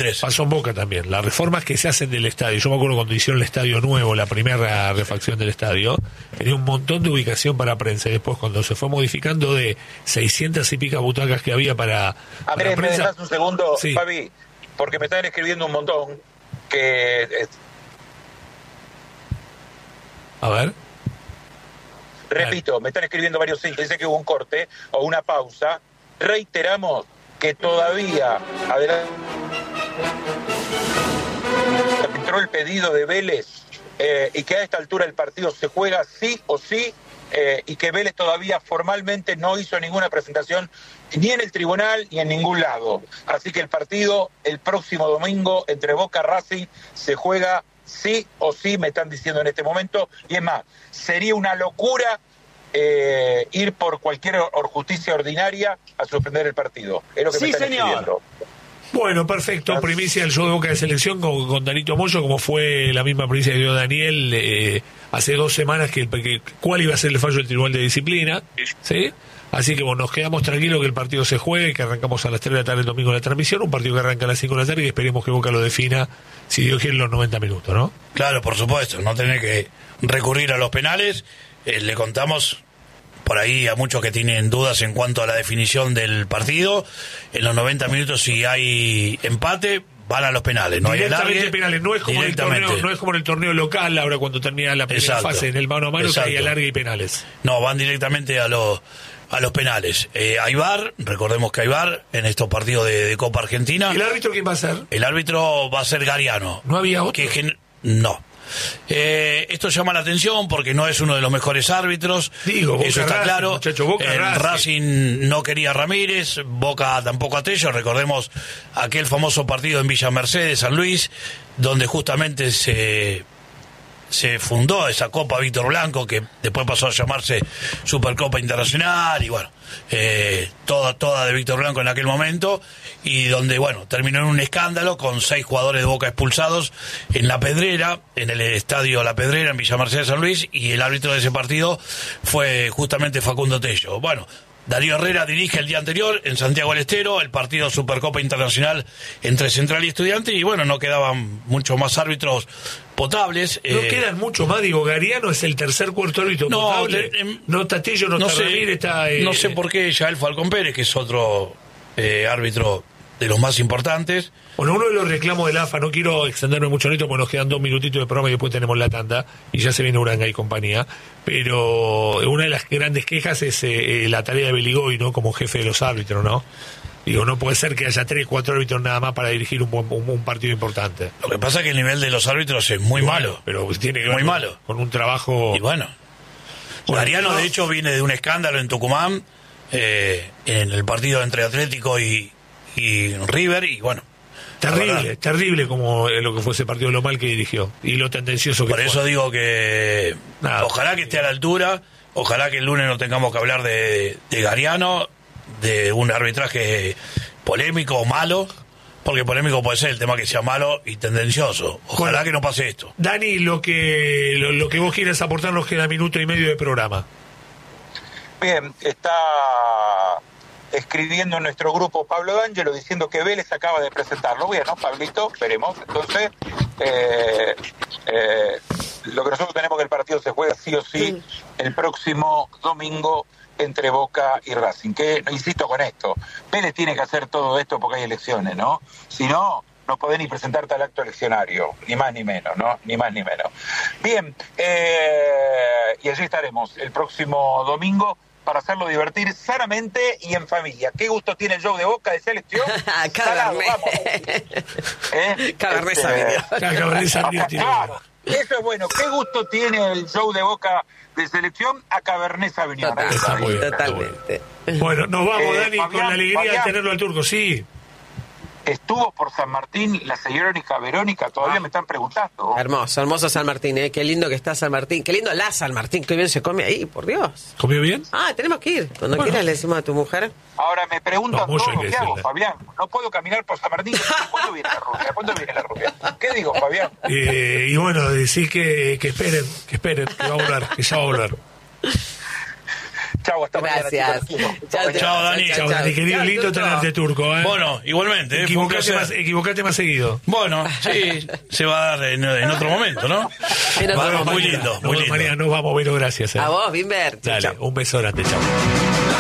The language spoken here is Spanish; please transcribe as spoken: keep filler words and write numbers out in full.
veintitrés. Pasó en Boca también. Las reformas que se hacen del estadio, yo me acuerdo cuando hicieron el estadio nuevo, la primera refacción del estadio, tenía un montón de ubicación para prensa. Y después, cuando se fue modificando de seiscientas y pica butacas que había para, A para ver, prensa. me dejas un segundo, Sí. Fabi, porque me están escribiendo un montón que... eh, A ver. repito, me están escribiendo varios sitios, dice que hubo un corte o una pausa. Reiteramos que todavía adelante entró el pedido de Vélez eh, y que a esta altura el partido se juega sí o sí, eh, y que Vélez todavía formalmente no hizo ninguna presentación ni en el tribunal ni en ningún lado. Así que el partido el próximo domingo entre Boca y Racing se juega sí o sí, me están diciendo en este momento, y es más, sería una locura Eh, ir por cualquier or- justicia ordinaria a suspender el partido. Es lo que Sí, me están señor. escribiendo. Bueno, perfecto. Primicia del show de Boca de Selección con, con Danito Moyo, como fue la misma primicia que dio Daniel eh, hace dos semanas, que, que cuál iba a ser el fallo del Tribunal de Disciplina, ¿sí? Así que bueno, nos quedamos tranquilos que el partido se juegue, que arrancamos a las tres de la tarde el domingo la transmisión, un partido que arranca a las cinco de la tarde y esperemos que Boca lo defina, si Dios quiere, en los noventa minutos, ¿no? Claro, por supuesto, no tener que recurrir a los penales. Eh, le contamos por ahí a muchos que tienen dudas en cuanto a la definición del partido. En los noventa minutos, si hay empate, van a los penales. No hay Directamente alargue, penales, no es como en el torneo, no es como en el torneo local, ahora cuando termina la primera Exacto. fase en el mano a mano, Exacto. que hay alargue y penales. No, van directamente a los a los penales. Eh, hay V A R, recordemos que hay V A R en estos partidos de, de Copa Argentina. ¿Y el árbitro quién va a ser? El árbitro va a ser Gariano. ¿No había otro? Que, que, no. Eh, esto llama la atención porque no es uno de los mejores árbitros. Digo, Boca eso está Racing, claro. muchacho, Boca Eh, Racing. Racing no quería a Ramírez, Boca tampoco a Tello. Recordemos aquel famoso partido en Villa Mercedes, San Luis, donde justamente se se fundó esa Copa Víctor Blanco, que después pasó a llamarse Supercopa Internacional, y bueno, eh, toda, toda de Víctor Blanco en aquel momento, y donde, bueno, terminó en un escándalo con seis jugadores de Boca expulsados en La Pedrera, en el estadio La Pedrera, en Villa Mercedes, San Luis, y el árbitro de ese partido fue justamente Facundo Tello. Bueno, Darío Herrera dirige el día anterior en Santiago del Estero el partido Supercopa Internacional entre Central y Estudiantes, y bueno, no quedaban muchos más árbitros potables. No eh, quedan mucho más, digo, Gariano es el tercer cuarto árbitro No, potable. te- em, no está Tello, no, no está sé, Ramírez, está... eh, no sé por qué Yael Falcón Pérez, que es otro eh, árbitro de los más importantes. Bueno, uno de los reclamos del A F A, no quiero extenderme mucho en esto porque nos quedan dos minutitos de programa y después tenemos la tanda y ya se viene Uranga y compañía, pero una de las grandes quejas es eh, la tarea de Beligoy, ¿no? Como jefe de los árbitros, ¿no? Digo, no puede ser que haya tres, cuatro árbitros nada más para dirigir un, buen- un, un partido importante. Lo que pasa es que el nivel de los árbitros es muy Y malo. bueno, pero tiene que ver Muy con- malo. con un trabajo... Y bueno, Bueno, Gariano no. de hecho viene de un escándalo en Tucumán, eh, en el partido entre Atlético y, y River, y bueno, la Terrible, verdad, terrible como eh, lo que fue ese partido, lo mal que dirigió y lo tendencioso que por fue. eso digo que Nada. ojalá que esté a la altura, ojalá que el lunes no tengamos que hablar de, de Gariano, de un arbitraje polémico o malo, porque polémico puede ser el tema que sea malo y tendencioso. Ojalá Bueno. que no pase esto. Dani, lo que lo, lo que vos quieras aportar, nos queda minuto y medio de programa. Bien, está escribiendo en nuestro grupo Pablo D'Angelo diciendo que Vélez acaba de presentarlo. Bien, ¿no, Pablito? Veremos. Entonces, eh, eh, lo que nosotros tenemos que el partido se juega sí o sí el próximo domingo entre Boca y Racing. Que, insisto con esto, Vélez tiene que hacer todo esto porque hay elecciones, ¿no? Si no, no podés ni presentarte al acto eleccionario, ni más ni menos, ¿no? Ni más ni menos. Bien, eh, y allí estaremos el próximo domingo para hacerlo divertir sanamente y en familia. ¿Qué gusto tiene el show de Boca de selección? Salado, Cabernet. vamos. ¿Eh? Cabernet Este, Sauvignon. Cabernet Sauvignon tiene. Claro, eso es bueno. ¿Qué gusto tiene el show de Boca de selección a Cabernet Sauvignon? Total, Está muy bien, totalmente. Bueno, nos vamos, Eh, Dani, con Fabián, la alegría Fabián. de tenerlo al turco, sí. Estuvo por San Martín la señórica Verónica, todavía me están preguntando. Hermoso, hermoso San Martín, ¿eh? Qué lindo que está San Martín. Qué lindo la San Martín, qué bien se come ahí, por Dios. ¿Comió bien? Ah, tenemos que ir. Cuando Bueno. quieras le decimos a tu mujer. Ahora me preguntan No, mucho todo hay lo que que hago, decirle. Fabián. No puedo caminar por San Martín. ¿Cuándo viene la rubia? ¿Cuándo viene la rubia? ¿Qué digo, Fabián? Eh, y bueno, decir que, que esperen, que esperen, que va a volver, que ya va a volver. Chau, hasta Gracias. mañana, chicos. Chao, Chao, Dani. Chao, Dani, querido, Chao, lindo Turco. tenerte, Turco. ¿eh? Bueno, igualmente. ¿eh? Fue un Equivocate placer. más, equivocate más seguido. Bueno, sí, se va a dar en, en otro momento, ¿no? En otro Va, momento. muy lindo, Nos muy vemos, lindo. María, nos vamos, Vero, gracias. ¿eh? A vos, Bimber. Chau, Dale, chau. un beso grande, chao.